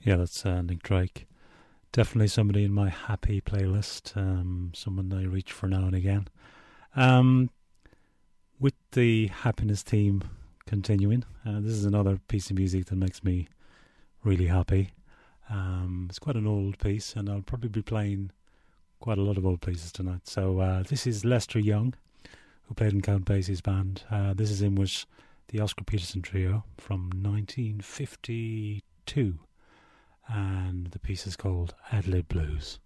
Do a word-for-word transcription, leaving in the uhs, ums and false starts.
Yeah, that's uh, Nick Drake. Definitely somebody in my happy playlist. Um, someone I reach for now and again. Um, with the happiness theme continuing, uh, this is another piece of music that makes me really happy. Um, it's quite an old piece, and I'll probably be playing quite a lot of old pieces tonight. So uh, this is Lester Young, who played in Count Basie's band. Uh, this is in with the Oscar Peterson Trio from nineteen fifty-two, and the piece is called Adelaide Blues.